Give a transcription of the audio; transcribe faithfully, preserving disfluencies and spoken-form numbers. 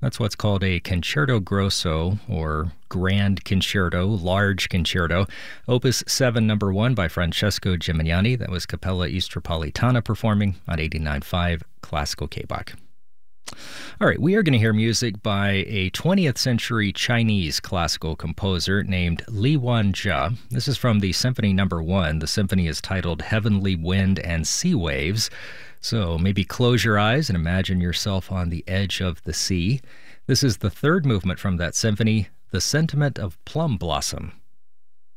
That's what's called a concerto grosso or grand concerto, large concerto. Opus seven, number one by Francesco Gimignani. That was Capella Istropolitana performing on eighty-nine point five Classical K-Bach. All right, we are going to hear music by a twentieth century Chinese classical composer named Li Wanjia. This is from the Symphony Number One. The symphony is titled Heavenly Wind and Sea Waves. So maybe close your eyes and imagine yourself on the edge of the sea. This is the third movement from that symphony, The Sentiment of Plum Blossom.